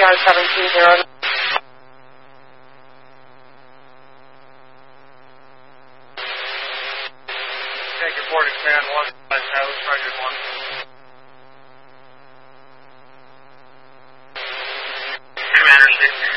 3R720. Take your port expand 1, Roger 1. Commander 6.